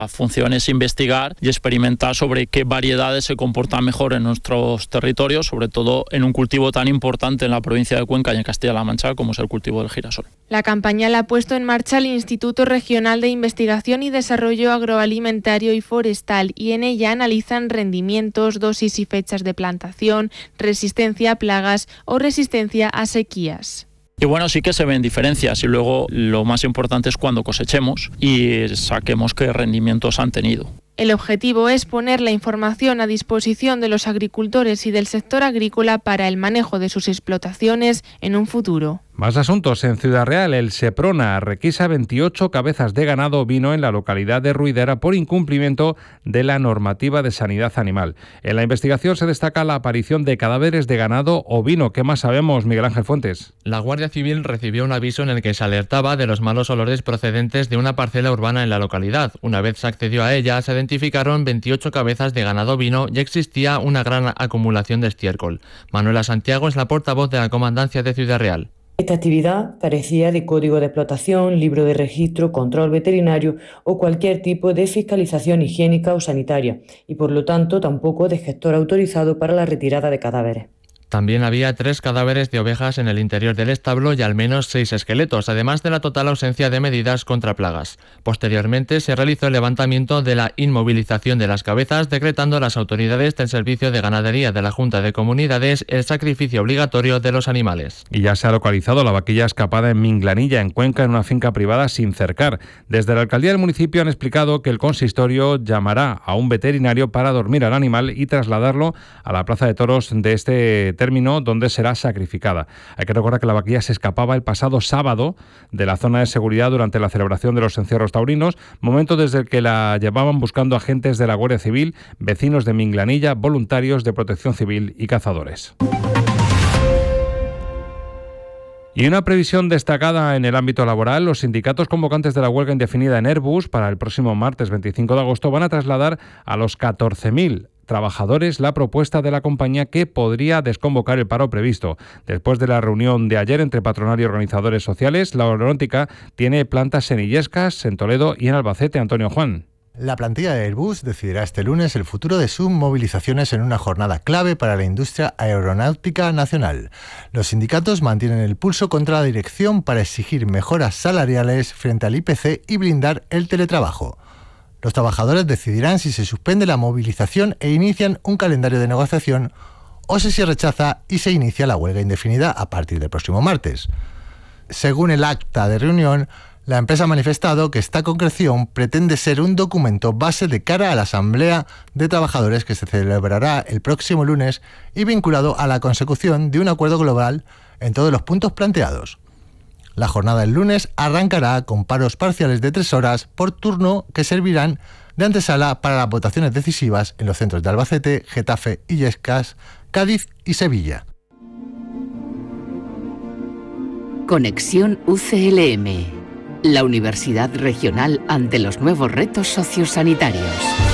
La función es investigar y experimentar sobre qué variedades se comportan mejor en nuestros territorios, sobre todo en un cultivo tan importante en la provincia de Cuenca y en Castilla-La Mancha como es el cultivo del girasol. La campaña la ha puesto en marcha el Instituto Regional de Investigación y Desarrollo Agroalimentario y Forestal y en ella analizan rendimientos, dosis y fechas de plantación, resistencia a plagas o resistencia a sequías. Y bueno, sí que se ven diferencias y luego lo más importante es cuando cosechemos y saquemos qué rendimientos han tenido. El objetivo es poner la información a disposición de los agricultores y del sector agrícola para el manejo de sus explotaciones en un futuro. Más asuntos. En Ciudad Real, el Seprona requisa 28 cabezas de ganado ovino en la localidad de Ruidera por incumplimiento de la normativa de sanidad animal. En la investigación se destaca la aparición de cadáveres de ganado ovino. ¿Qué más sabemos, Miguel Ángel Fuentes? La Guardia Civil recibió un aviso en el que se alertaba de los malos olores procedentes de una parcela urbana en la localidad. Una vez se accedió a ella, se identificaron 28 cabezas de ganado ovino y existía una gran acumulación de estiércol. Manuela Santiago es la portavoz de la Comandancia de Ciudad Real. Esta actividad carecía de código de explotación, libro de registro, control veterinario o cualquier tipo de fiscalización higiénica o sanitaria y por lo tanto tampoco de gestor autorizado para la retirada de cadáveres. También había 3 cadáveres de ovejas en el interior del establo y al menos 6 esqueletos, además de la total ausencia de medidas contra plagas. Posteriormente se realizó el levantamiento de la inmovilización de las cabezas, decretando las autoridades del Servicio de Ganadería de la Junta de Comunidades el sacrificio obligatorio de los animales. Y ya se ha localizado la vaquilla escapada en Minglanilla, en Cuenca, en una finca privada sin cercar. Desde la alcaldía del municipio han explicado que el consistorio llamará a un veterinario para dormir al animal y trasladarlo a la plaza de toros de este término donde será sacrificada. Hay que recordar que la vaquilla se escapaba el pasado sábado de la zona de seguridad durante la celebración de los encierros taurinos, momento desde el que la llevaban buscando agentes de la Guardia Civil, vecinos de Minglanilla, voluntarios de Protección Civil y cazadores. Y una previsión destacada en el ámbito laboral, los sindicatos convocantes de la huelga indefinida en Airbus para el próximo martes 25 de agosto van a trasladar a los 14.000 trabajadores la propuesta de la compañía que podría desconvocar el paro previsto. Después de la reunión de ayer entre patronal y organizadores sociales, la aeronáutica tiene plantas en Illescas, en Toledo y en Albacete. Antonio Juan. La plantilla de Airbus decidirá este lunes el futuro de sus movilizaciones en una jornada clave para la industria aeronáutica nacional. Los sindicatos mantienen el pulso contra la dirección para exigir mejoras salariales frente al IPC y blindar el teletrabajo. Los trabajadores decidirán si se suspende la movilización e inician un calendario de negociación o si se rechaza y se inicia la huelga indefinida a partir del próximo martes. Según el acta de reunión, la empresa ha manifestado que esta concreción pretende ser un documento base de cara a la Asamblea de Trabajadores que se celebrará el próximo lunes y vinculado a la consecución de un acuerdo global en todos los puntos planteados. La jornada del lunes arrancará con paros parciales de 3 horas por turno que servirán de antesala para las votaciones decisivas en los centros de Albacete, Getafe, Illescas, Cádiz y Sevilla. Conexión UCLM, la Universidad Regional ante los nuevos retos sociosanitarios.